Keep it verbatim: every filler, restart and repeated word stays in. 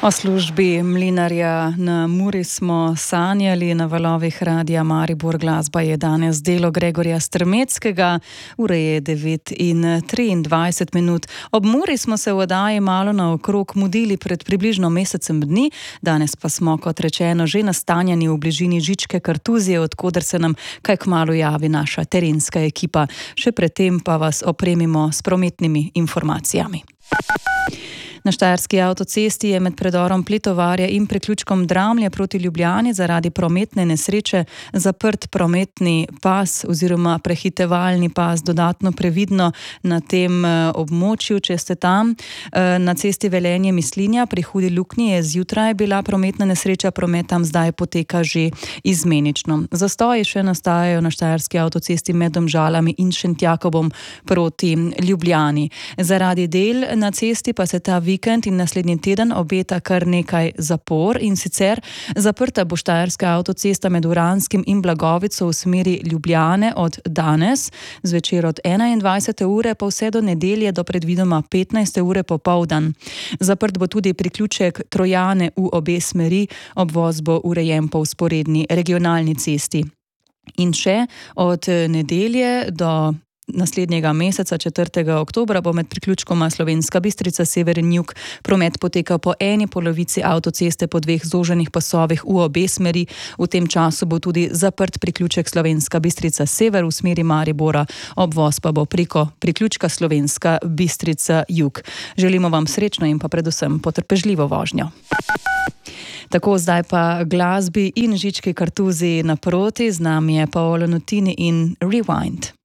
O službi mlinarja na Muri smo sanjali na valovih Radia Maribor. Glasba je danes delo Gregorja Strmeckega. Ura je devet in triindvajset minut. Ob Muri smo se v oddaji malo naokrog mudili pred približno mesecem dni. Danes pa smo, kot rečeno, že nastanjeni v bližini Žičke Kartuzije, odkoder se nam kaj kmalu javi naša terenska ekipa. Še predtem pa vas opremimo s prometnimi informacijami. Na štajerski avtocesti je med predorom Pletovarja in priključkom Dramlje proti Ljubljani zaradi prometne nesreče zaprt prometni pas oziroma prehitevalni pas. Dodatno previdno na tem območju, če ste tam. Na cesti Velenje-Mislinja pri Hudi Luknji je zjutraj bila prometna nesreča, promet tam zdaj poteka že izmenično. Zastoji še nastajajo na štajerski avtocesti med Domžalami in Šentjakobom proti Ljubljani. Zaradi del na cesti pa se ta vikend in naslednji teden obeta kar nekaj zapor, in sicer zaprta bo štajerska avtocesta med Uranskim in Blagovico v smeri Ljubljane od danes zvečer od enaindvajsete ure pa vse do nedelje do predvidoma petnajste ure popoldan. Zaprt bo tudi priključek Trojane v obe smeri, obvoz bo urejen po vzporedni regionalni cesti. In še od nedelje do naslednjega meseca, četrtega oktobra, bo med priključkoma Slovenska Bistrica sever in jug promet potekal po eni polovici avtoceste po dveh zoženih pasovih v obe smeri. V tem času bo tudi zaprt priključek Slovenska Bistrica sever v smeri Maribora, obvoz pa bo preko priključka Slovenska Bistrica jug. Želimo vam srečno in pa predvsem potrpežljivo vožnjo. Tako, zdaj pa glasbi in Žički Kartuziji naproti. Z nami je Paolo Nutini in Rewind.